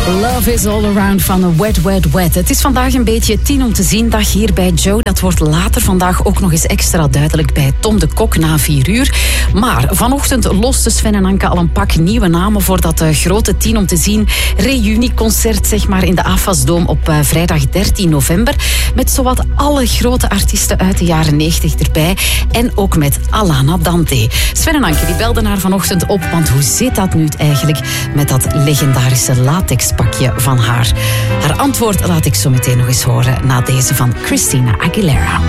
Love is all around van Wet, Wet, Wet. Het is vandaag een beetje 10 om te zien dag hier bij Joe. Dat wordt later vandaag ook nog eens extra duidelijk bij Tom de Kok na 4 uur. Maar vanochtend losten Sven en Anke al een pak nieuwe namen voor dat grote 10 om te zien reunieconcert zeg maar, in de AFAS-doom op vrijdag 13 november. Met zowat alle grote artiesten uit de jaren 90 erbij. En ook met Alana Dante. Sven en Anke die belden haar vanochtend op, want hoe zit dat nu eigenlijk met dat legendarische latexpakje van haar? Haar antwoord laat ik zo meteen nog eens horen na deze van Christina Aguilera.